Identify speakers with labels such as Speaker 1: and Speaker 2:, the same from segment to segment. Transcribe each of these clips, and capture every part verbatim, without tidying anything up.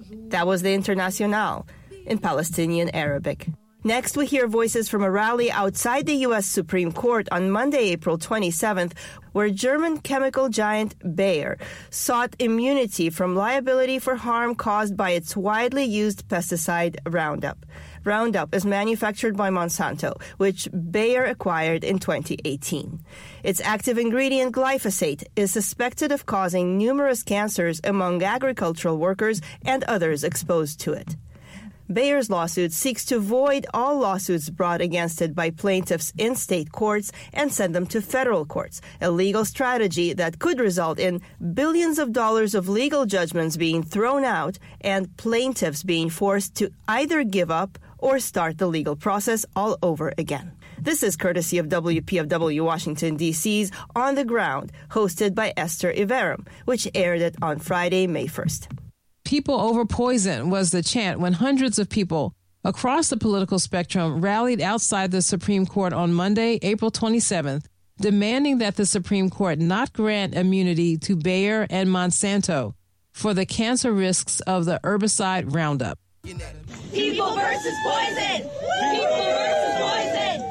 Speaker 1: That was the Internationale in Palestinian Arabic. Next, we hear voices from a rally outside the U S Supreme Court on Monday, April twenty-seventh, where German chemical giant Bayer sought immunity from liability for harm caused by its widely used pesticide Roundup. Roundup is manufactured by Monsanto, which Bayer acquired in twenty eighteen. Its active ingredient glyphosate is suspected of causing numerous cancers among agricultural workers and others exposed to it. Bayer's lawsuit seeks to void all lawsuits brought against it by plaintiffs in state courts and send them to federal courts, a legal strategy that could result in billions of dollars of legal judgments being thrown out and plaintiffs being forced to either give up or start the legal process all over again. This is courtesy of W P F W Washington, D C's On the Ground, hosted by Esther Iverum, which aired it on Friday, May first.
Speaker 2: People over poison was the chant when hundreds of people across the political spectrum rallied outside the Supreme Court on Monday, April twenty-seventh, demanding that the Supreme Court not grant immunity to Bayer and Monsanto for the cancer risks of the herbicide Roundup.
Speaker 3: People versus poison! People versus poison!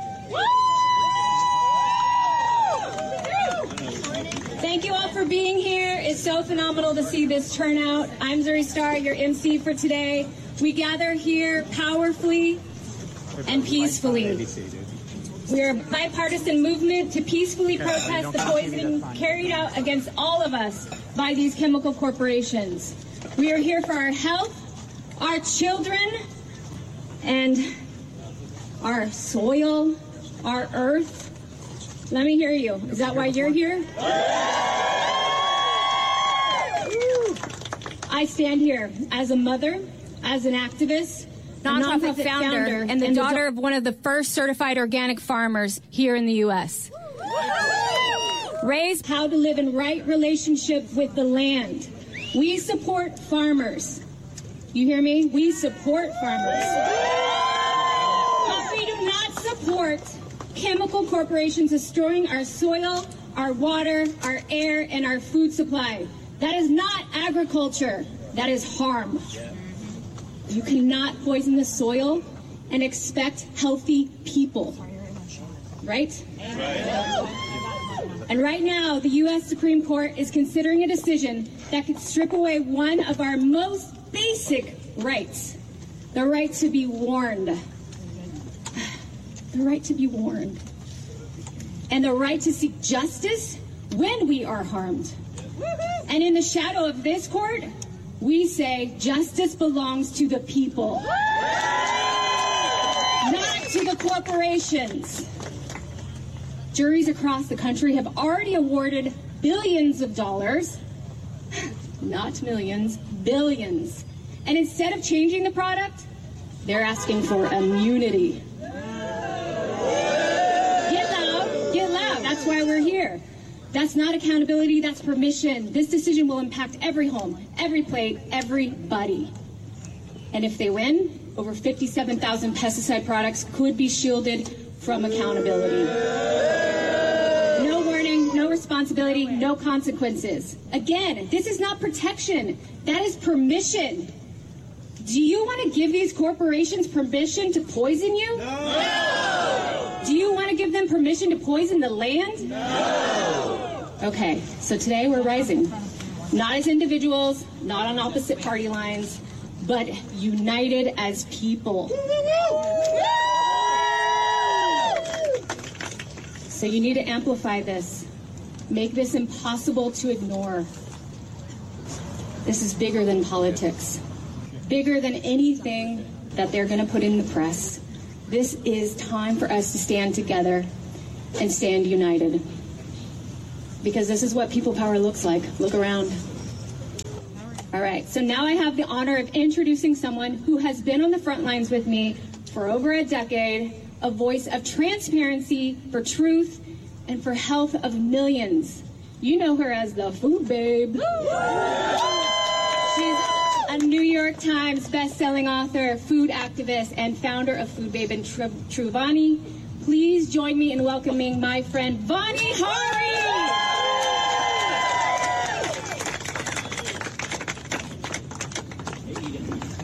Speaker 3: Thank you all for being here. It's so phenomenal to see this turnout. I'm Zuri Star, your M C for today. We gather here powerfully and peacefully. We are a bipartisan movement to peacefully protest the poisoning carried out against all of us by these chemical corporations. We are here for our health, our children, and our soil, our earth. Let me hear you. Is that why you're here? I stand here as a mother, as an activist,
Speaker 4: nonprofit,
Speaker 3: nonprofit founder,
Speaker 4: founder, and the
Speaker 3: and
Speaker 4: daughter
Speaker 3: the
Speaker 4: of one of the first certified organic farmers here in the U S Raised
Speaker 3: how to live in right relationship with the land. We support farmers. You hear me? We support farmers. But we do not support chemical corporations destroying our soil, our water, our air, and our food supply. That is not agriculture. That is harm. You cannot poison the soil and expect healthy people. Right? And right now, the U S Supreme Court is considering a decision that could strip away one of our most basic rights, the right to be warned. The right to be warned. And the right to seek justice when we are harmed. And in the shadow of this court, we say justice belongs to the people, not to the corporations. Juries across the country have already awarded billions of dollars, not millions, billions. And instead of changing the product, they're asking for immunity. Get loud, get loud. That's why we're here. That's not accountability, that's permission. This decision will impact every home, every plate, everybody. And if they win, over fifty-seven thousand pesticide products could be shielded from accountability. No warning, no responsibility, no consequences. Again, this is not protection, that is permission. Do you want to give these corporations permission to poison you? No! Do you want to give them permission to poison the land? No! Okay, so today we're rising. Not as individuals, not on opposite party lines, but united as people. So you need to amplify this. Make this impossible to ignore. This is bigger than politics. Bigger than anything that they're going to put in the press. This is time for us to stand together and stand united. Because this is what people power looks like. Look around. All right, so now I have the honor of introducing someone who has been on the front lines with me for over a decade, a voice of transparency for truth and for health of millions. You know her as the Food Babe. She's a New York Times best-selling author, food activist, and founder of Food Babe and Tru- Truvani. Please join me in welcoming my friend Vani Hari.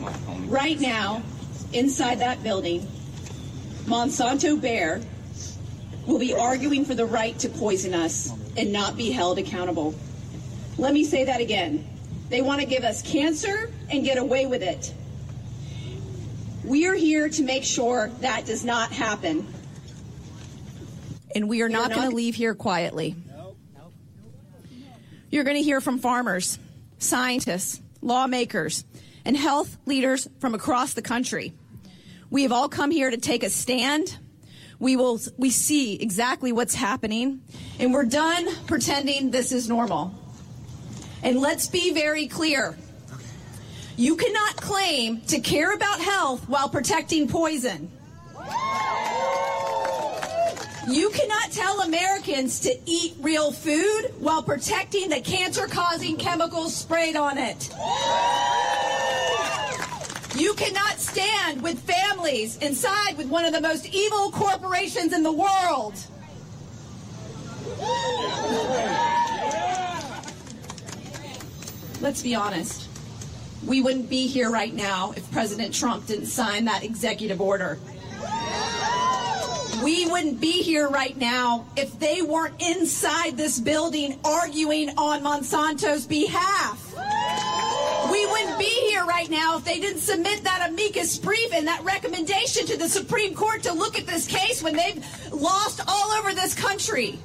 Speaker 5: Right now, inside that building, Monsanto Bayer will be arguing for the right to poison us and not be held accountable. Let me say that again. They want to give us cancer and get away with it. We are here to make sure that does not happen.
Speaker 6: And we are not, not going to leave here quietly. You're going to hear from farmers, scientists, lawmakers, and health leaders from across the country. We have all come here to take a stand. We will, we see exactly what's happening, and we're done pretending this is normal. And let's be very clear. You cannot claim to care about health while protecting poison. You cannot tell Americans to eat real food while protecting the cancer-causing chemicals sprayed on it. You cannot stand with families and side with one of the most evil corporations in the world. Let's be honest. We wouldn't be here right now if President Trump didn't sign that executive order. We wouldn't be here right now if they weren't inside this building arguing on Monsanto's behalf. We wouldn't be here right now if they didn't submit that amicus brief and that recommendation to the Supreme Court to look at this case when they've lost all over this country.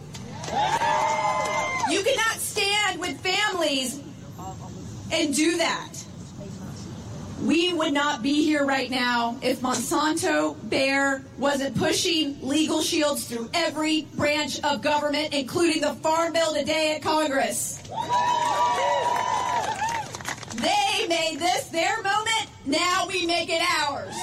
Speaker 6: You cannot stand with families and do that. We would not be here right now if Monsanto Bayer wasn't pushing legal shields through every branch of government, including the Farm Bill today at Congress. They made this their moment. Now we make it ours.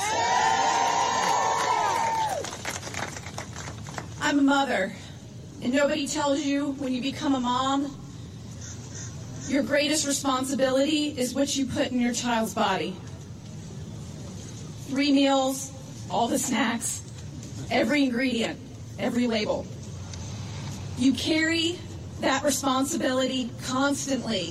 Speaker 6: I'm a mother, and nobody tells you when you become a mom, your greatest responsibility is what you put in your child's body. Three meals, all the snacks, every ingredient, every label. You carry that responsibility constantly.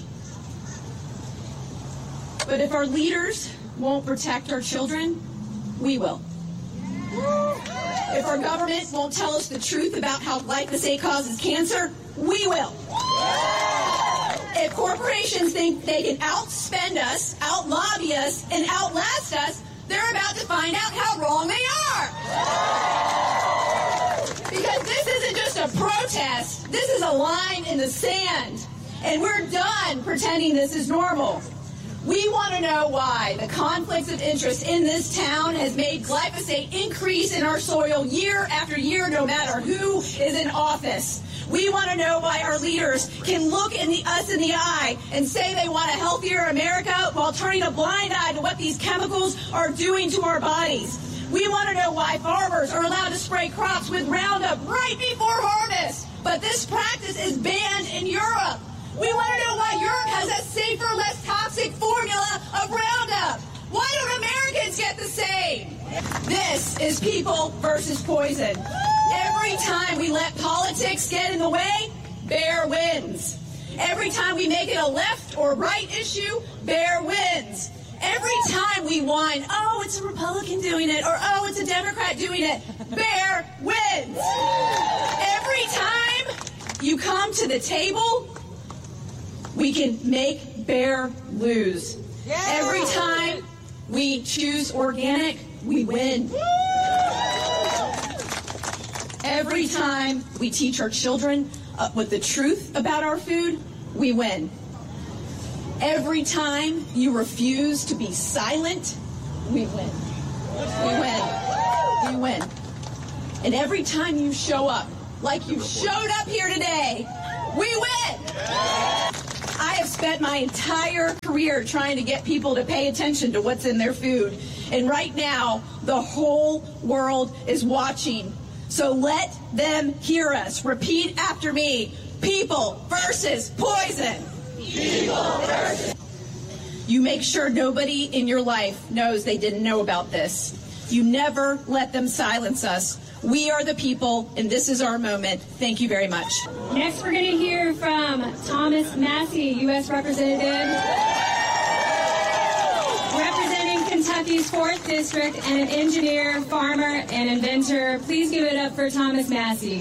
Speaker 6: But if our leaders won't protect our children, we will. If our government won't tell us the truth about how glyphosate causes cancer, we will. If corporations think they can outspend us, outlobby us, and outlast us, they're about to find out how wrong they are. Because this isn't just a protest. This is a line in the sand. And we're done pretending this is normal. We want to know why the conflicts of interest in this town has made glyphosate increase in our soil year after year, no matter who is in office. We want to know why our leaders can look in the, us in the eye and say they want a healthier America while turning a blind eye to what these chemicals are doing to our bodies. We want to know why farmers are allowed to spray crops with Roundup right before harvest, but this practice is banned in Europe. We want to know why Europe has a safer, less toxic formula of Roundup. Why don't Americans get the same? This is people versus poison. Every time we let politics get in the way, Bayer wins. Every time we make it a left or right issue, Bayer wins. Every time we whine, oh, it's a Republican doing it, or oh, it's a Democrat doing it, Bayer wins. Every time you come to the table, we can make Bayer lose. Yeah. Every time we choose organic, we win. Every time we teach our children uh, with the truth about our food, we win. Every time you refuse to be silent, we win. We win. We win. And every time you show up, like you showed up here today, we win. I have spent my entire career trying to get people to pay attention to what's in their food. And right now, the whole world is watching. So let them hear us. Repeat after me. People versus poison. People versus. You make sure nobody in your life knows they didn't know about this. You never let them silence us. We are the people, and this is our moment. Thank you very much.
Speaker 3: Next, we're going to hear from Thomas Massie, U S Representative, representing
Speaker 4: Northeast fourth District and an engineer, farmer, and inventor. Please give it up for Thomas Massie.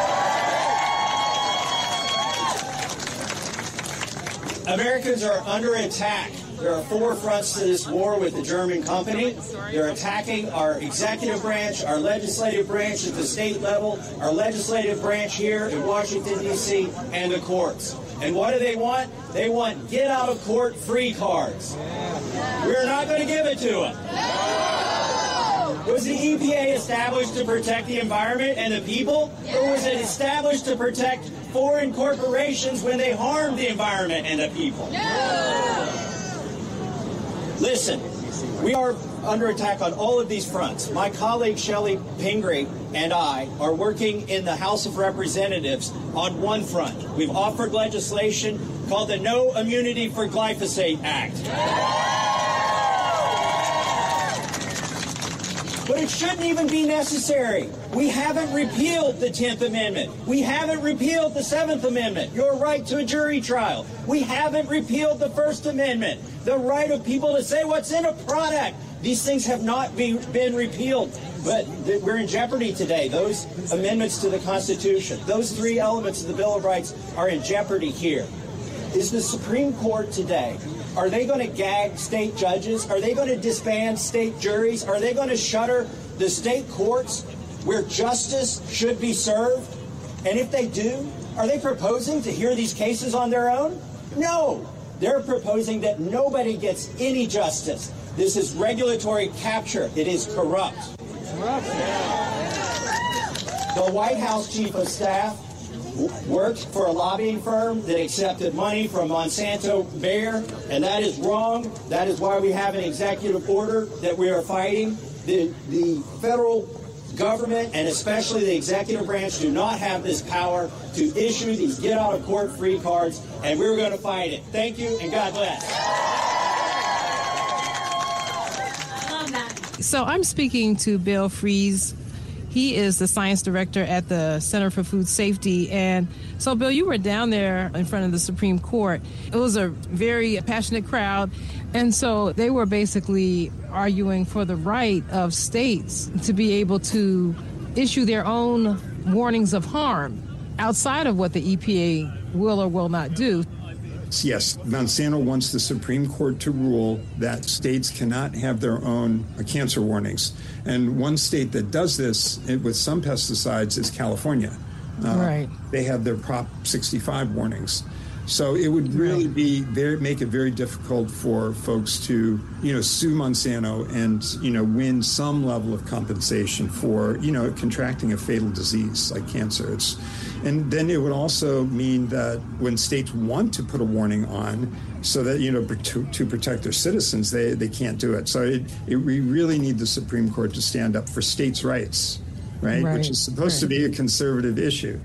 Speaker 7: Americans are under attack. There are four fronts to this war with the German company. They're attacking our executive branch, our legislative branch at the state level, our legislative branch here in Washington, D C, and the courts. And what do they want? They want get-out-of-court-free cards. We're not going to give it to them. Was the E P A established to protect the environment and the people? Or was it established to protect foreign corporations when they harm the environment and the people? Listen, we are under attack on all of these fronts. My colleague Shelley Pingree and I are working in the House of Representatives on one front. We've offered legislation called the No Immunity for Glyphosate Act. But it shouldn't even be necessary. We haven't repealed the tenth Amendment. We haven't repealed the seventh Amendment, your right to a jury trial. We haven't repealed the First Amendment, the right of people to say what's in a product. These things have not be, been repealed, but th- we're in jeopardy today. Those amendments to the Constitution, those three elements of the Bill of Rights are in jeopardy here. Is the Supreme Court today, are they going to gag state judges? Are they going to disband state juries? Are they going to shutter the state courts where justice should be served? And if they do, are they proposing to hear these cases on their own? No. They're proposing that nobody gets any justice. This is regulatory capture. It is corrupt. The White House Chief of Staff worked for a lobbying firm that accepted money from Monsanto Bayer, and that is wrong. That is why we have an executive order that we are fighting. The, the federal government, and especially the executive branch, do not have this power to issue these get-out-of-court-free cards, and we're going to fight it. Thank you, and God bless.
Speaker 2: So I'm speaking to Bill Fries. He is the science director at the Center for Food Safety. And so, Bill, you were down there in front of the Supreme Court. It was a very passionate crowd. And so they were basically arguing for the right of states to be able to issue their own warnings of harm outside of what the E P A will or will not do.
Speaker 8: Yes, Monsanto wants the Supreme Court to rule that states cannot have their own cancer warnings. And one state that does this with some pesticides is California. Uh,
Speaker 2: right.
Speaker 8: They have their Prop sixty-five warnings. So it would really be very, make it very difficult for folks to, you know, sue Monsanto and, you know, win some level of compensation for, you know, contracting a fatal disease like cancer. It's, and then it would also mean that when states want to put a warning on so that, you know, to, to protect their citizens, they, they can't do it. So it, it, we really need the Supreme Court to stand up for states' rights, right, right. which is supposed right. to be a conservative issue.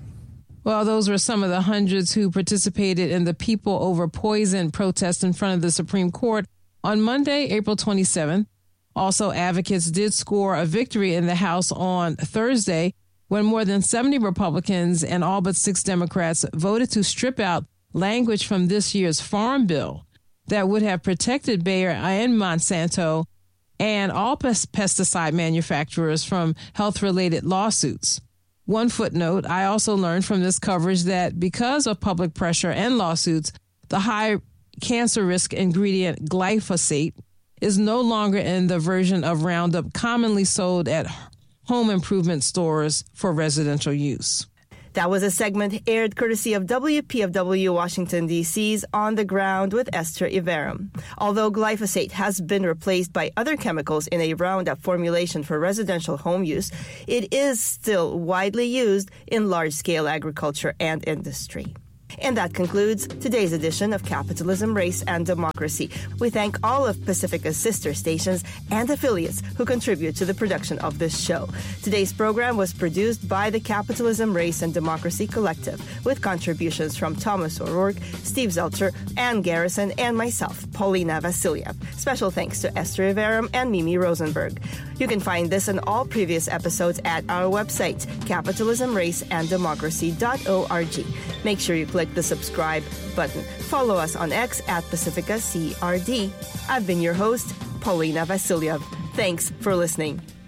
Speaker 2: Well, those were some of the hundreds who participated in the People Over Poison protest in front of the Supreme Court on Monday, April twenty-seventh. Also, advocates did score a victory in the House on Thursday when more than seventy Republicans and all but six Democrats voted to strip out language from this year's Farm Bill that would have protected Bayer and Monsanto and all pesticide manufacturers from health-related lawsuits. One footnote, I also learned from this coverage that because of public pressure and lawsuits, the high cancer risk ingredient glyphosate is no longer in the version of Roundup commonly sold at home improvement stores for residential use.
Speaker 1: That was a segment aired courtesy of W P F W Washington, D C's On the Ground with Esther Iverum. Although glyphosate has been replaced by other chemicals in a Roundup formulation for residential home use, it is still widely used in large-scale agriculture and industry. And that concludes today's edition of Capitalism, Race, and Democracy. We thank all of Pacifica's sister stations and affiliates who contribute to the production of this show. Today's program was produced by the Capitalism, Race, and Democracy Collective with contributions from Thomas O'Rourke, Steve Zelter, Ann Garrison, and myself, Paulina Vasiliev. Special thanks to Esther Iverum and Mimi Rosenberg. You can find this and all previous episodes at our website, capitalism race and democracy dot org. Make sure you click the subscribe button. Follow us on X at Pacifica C R D. I've been your host, Paulina Vasilyev. Thanks for listening.